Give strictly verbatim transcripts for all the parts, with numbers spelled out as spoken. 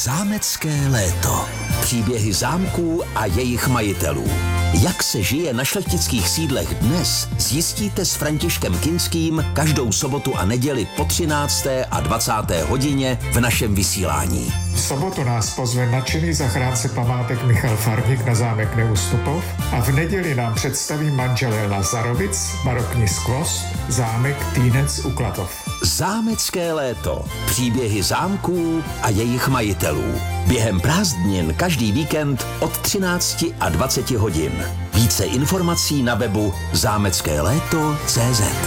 Zámecké léto. Příběhy zámků a jejich majitelů. Jak se žije na šlechtických sídlech dnes, zjistíte s Františkem Kinským každou sobotu a neděli po třinácté a dvacáté hodině v našem vysílání. V sobotu nás pozve nadšený zachránce památek Michal Farník na zámek Neustupov a v neděli nám představí manželé Lazarovic, barokní skvost, zámek Týnec u Klatov. Zámecké léto. Příběhy zámků a jejich majitelů. Během prázdnin každý víkend od třinácti a dvaceti hodin. Více informací na webu zámecké léto tečka cé zet.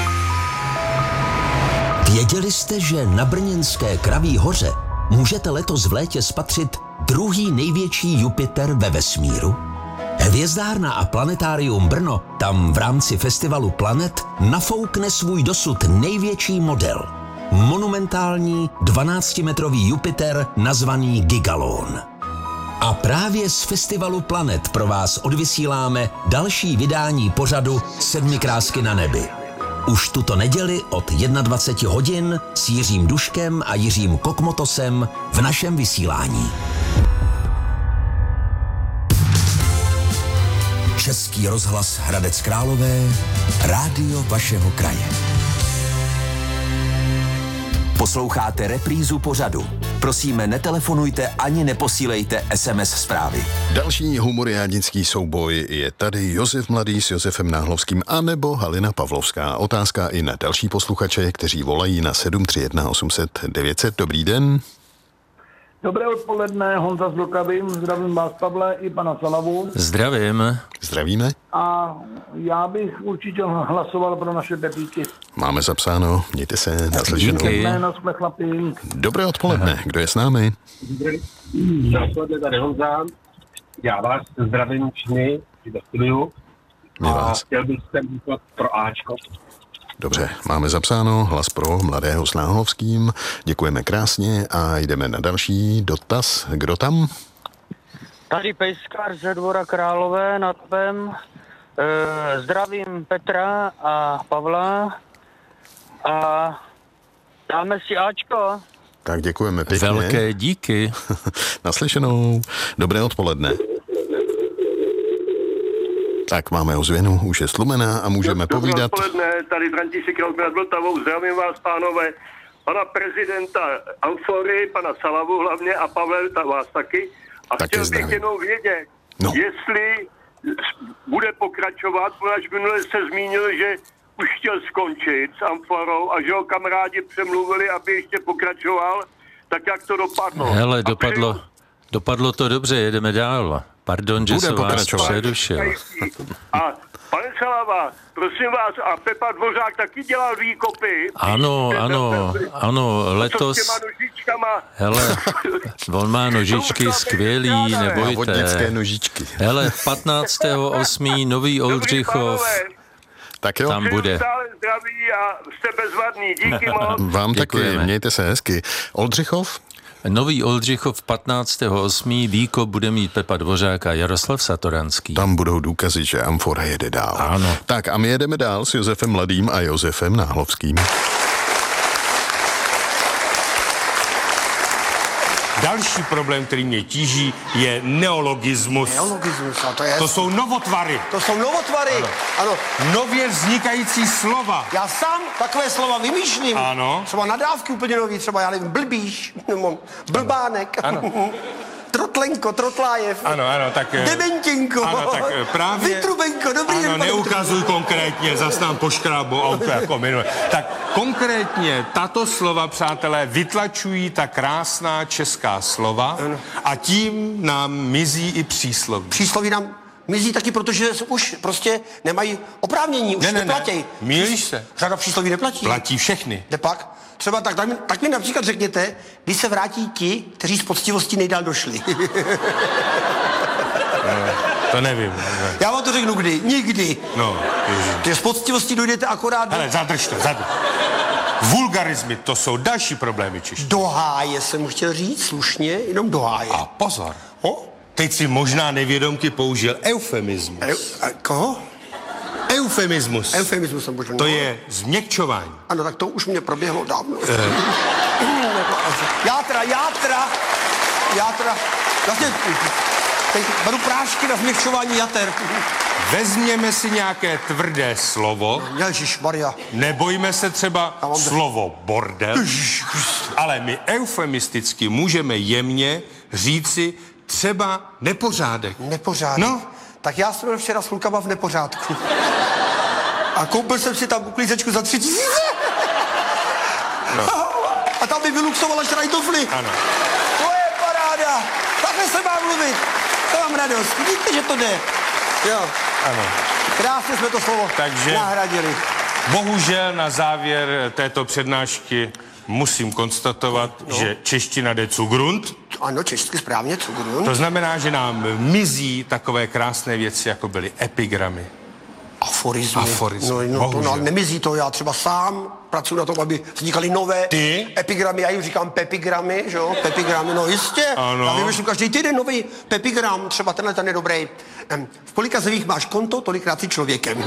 Věděli jste, že na brněnské Kraví hoře můžete letos v létě spatřit druhý největší Jupiter ve vesmíru? Hvězdárna a planetárium Brno tam v rámci festivalu Planet nafoukne svůj dosud největší model. Monumentální dvanáctimetrový Jupiter nazvaný Gigalon. A právě z festivalu Planet pro vás odvysíláme další vydání pořadu Sedmi krásky na nebi. Už tuto neděli od dvacet jedna hodin s Jiřím Duškem a Jiřím Kokmotosem v našem vysílání. Český rozhlas Hradec Králové, rádio vašeho kraje. Posloucháte reprízu pořadu. Prosíme, netelefonujte ani neposílejte es em es zprávy. Další humoriádnický souboj je tady Josef Mladý s Josefem Náhlovským anebo Halina Pavlovská. Otázka i na další posluchače, kteří volají na sedm tři jedna osm set devět set. Dobrý den. Dobré odpoledne, Honza z Vlkavy, zdravím vás, Pavle, i pana Salavu. Zdravím. Zdravíme. A já bych určitě hlasoval pro naše Pepíky. Máme zapsáno, mějte se, naslyšenou. Jméno jsme chlapi. Dobré odpoledne, kdo je s námi? Dobré odpoledne, tady Honza. Já vás zdravím všechny ve studiu. My vás. A chtěl bych se říkat pro Ačko. Dobře, máme zapsáno, hlas pro Mladého s Náhlovským. Děkujeme krásně a jdeme na další dotaz. Kdo tam? Tady Pejskar ze Dvora Králové nad Pem. E, zdravím Petra a Pavla a dáme si Ačko. Tak děkujeme pěkně. Velké díky. Naslyšenou. Dobré odpoledne. Tak máme ozvěnu, už je slumená a můžeme Dobré povídat. Dobré odpoledne, tady František Rok nad Vltavou, zdravím vás, pánové, pana prezidenta Amfory, pana Salavu hlavně a Pavel, ta vás taky. A Také chtěl bych zdravím. jenom vědět, No. jestli bude pokračovat, protože minule se zmínil, že už chtěl skončit s Amforou a že ho kamarádi přemluvili, aby ještě pokračoval, tak jak to dopadlo. Hele, A dopadlo, přeju- dopadlo to dobře, jedeme dál. Pardon, že Bude jsem vás pokračovat. přerušil. A pane Salava, prosím vás, a Pepa Dvořák taky dělal výkopy. Ano, ano, ano, Co s letos, těma nožičkama? hele, on má nožičky skvělý, Vodnické nebojte. nožičky. Hele, patnáctého osmého Nový Oldřichov, Tak jo, tam bude. Stále zdraví a jste bezvadný. Díky moc. vám taky, Děkujeme. mějte se hezky. Oldřichov? Nový Oldřichov patnáctého osmého výkop bude mít Pepa Dvořák a Jaroslav Satoranský. Tam budou důkazy, že Amfora jede dál. Ano. Tak a my jedeme dál s Josefem Mladým a Josefem Náhlovským. Další problém, který mě tíží, je neologismus. Neologismus, a to je... To jsou novotvary. To jsou novotvary. Ano. ano. Nově vznikající slova. Já sám takové slova vymýšlím. Ano. Třeba nadávky úplně nový, třeba já nevím, blbíš, nebo blbánek. Ano. Trotlenko, Trotlájev. Ano, ano, tak... Dementinko. Ano, tak eh, právě... Vytrubenko, dobrý den. Ano, pane neukazuj konkrétně, zas nám poškrábou auto jako minule. Tak konkrétně tato slova, přátelé, vytlačují ta krásná česká slova Ano. a tím nám mizí i přísloví. Přísloví nám mizí taky, protože už prostě nemají oprávnění, už Ne, ne, ne. neplatí. Mýlíš se. Řada přísloví neplatí. Platí všechny. Jde pak? Třeba tak, tak, mi, tak mi například řekněte, kdy se vrátí ti, kteří z poctivostí nejdál došli. To nevím. Ne. Já vám to řeknu kdy. Nikdy. No, ježiš. Že z poctivostí dojdete akorát Hele, zadrž to, zadrž. Vulgarizmy, to jsou další problémy Češi. do háje, jsem chtěl říct, slušně, jenom do háje. A pozor, O? teď si možná nevědomky použil eufemismus. Eu, a, koho? Eufemismus. Eufemismus jsem použil. To je změkčování. Ano, tak to už mě proběhlo dávno. Uh. Játra, játra. já teda, vlastně, teď beru prášky na změkčování jater. Vezměme si nějaké tvrdé slovo. Ježišmarja. Nebojme se třeba slovo bordel, ale my eufemisticky můžeme jemně říci třeba nepořádek. Nepořádek. No. Tak já jsem byl včera s klukama v nepořádku. A koupil jsem si tam uklízečku za tři tisíce. No. A tam by vyluxovala šrajtofly. Ano. To je paráda. Takhle se má mluvit. To mám radost. Vidíte, že to jde. Jo. Ano. Krásně jsme to slovo Takže nahradili. Bohužel na závěr této přednášky musím konstatovat, no. že čeština jde zugrund. Ano, česky správně, zugrund. To znamená, že nám mizí takové krásné věci, jako byly epigramy. Aforizmy. Aforizmy. No, no, to, no, nemizí to, já třeba sám pracuji na tom, aby vznikaly nové Ty? epigramy, já jim říkám pepigramy, že jo, pepigramy, no jistě. Ano. Já vymýšlím každý týden nový pepigram, třeba tenhle ten je dobrý. V kolika zemích máš konto, tolikrát si člověkem.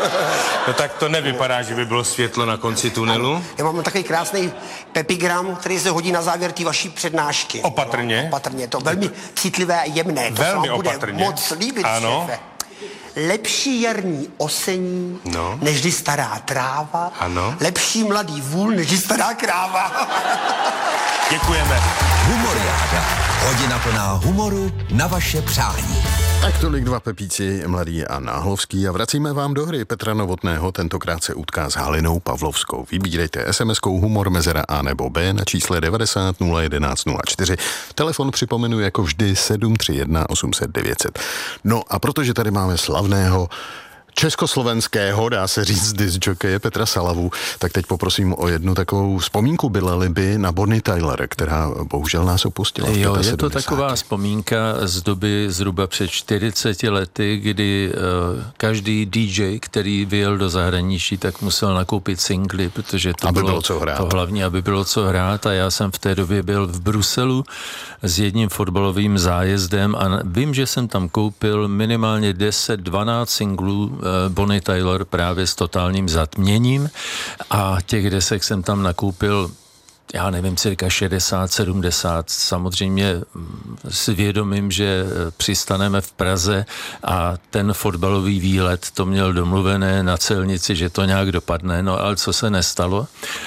No tak to nevypadá, že by bylo světlo na konci tunelu. Ano. Já mám takový krásný pepigram, který se hodí na závěr té vaší přednášky. Opatrně. No, opatrně, to velmi citlivé a jemné. To velmi se vám bude opatrně. moc líbit, ano. šéfe. Lepší jarní osení, no. nežli stará tráva. Ano. Lepší mladý vůl, nežli stará kráva. Děkujeme. Humoriáda. Hodina plná humoru na vaše přání. Tak tolik dva Pepíci, Mladý a Náhlovský, a vracíme vám do hry Petra Novotného, tentokrát se utká s Halinou Pavlovskou. Vybírejte es em eskou humor mezera A nebo B na čísle devadesát nula jedenáct nula čtyři. Telefon připomenu jako vždy sedm tři jedna osm set devět set. No a protože tady máme slavného československého, dá se říct, discjokeje Petra Salavu, tak teď poprosím o jednu takovou vzpomínku Billa Libby na Bonnie Tyler, která bohužel nás opustila. Jo, je to taková vzpomínka z doby zhruba před čtyřiceti lety, kdy uh, každý dý džej, který vyjel do zahraničí, tak musel nakoupit singly, protože to aby bylo, bylo co hrát. To hlavní, aby bylo co hrát, a já jsem v té době byl v Bruselu s jedním fotbalovým zájezdem a vím, že jsem tam koupil minimálně deset dvanáct singlů Bonnie Tyler právě s totálním zatměním, a těch desek jsem tam nakoupil, já nevím, cirka šedesát sedmdesát, samozřejmě s vědomím, že přistaneme v Praze a ten fotbalový výlet to měl domluvené na celnici, že to nějak dopadne, no ale co se nestalo?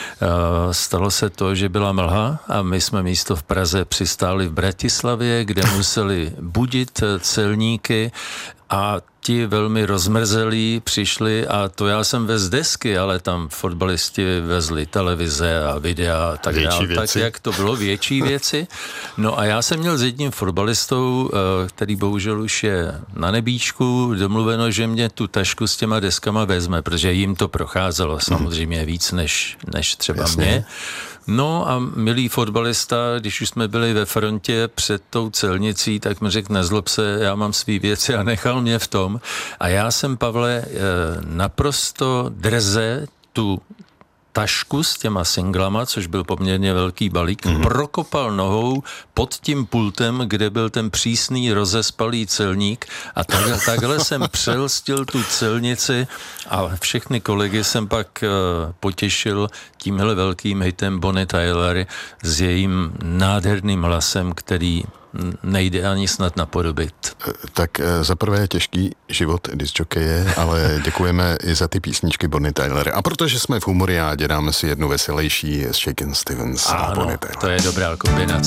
Stalo se to, že byla mlha a my jsme místo v Praze přistáli v Bratislavě, kde museli budit celníky, a ti velmi rozmrzelí přišli, a to já jsem vez desky, ale tam fotbalisti vezli televize a videa a tak dále, tak jak to bylo, větší věci. No a já jsem měl s jedním fotbalistou, který bohužel už je na nebíčku, domluveno, že mě tu tašku s těma deskama vezme, protože jim to procházelo samozřejmě víc než, než třeba Jasně. mě. No a milý fotbalista, když už jsme byli ve frontě před tou celnicí, tak mi řekl, nezlob se, já mám svý věci, a nechal mě v tom. A já jsem, Pavle, naprosto drze tu tašku s těma singlama, což byl poměrně velký balík, mm-hmm. prokopal nohou pod tím pultem, kde byl ten přísný rozespalý celník, a takhle, takhle jsem přelstil tu celnici a všechny kolegy jsem pak uh, potěšil tímhle velkým hitem Bonnie Tyler s jejím nádherným hlasem, který nejde ani snad napodobit. Tak za prvé těžký život discjokeje, ale děkujeme i za ty písničky Bonnie Tyler. A protože jsme v humoriádě, dáme si jednu veselější s Shakin' Stevens a Bonnie Tyler. To je dobrá kombinace.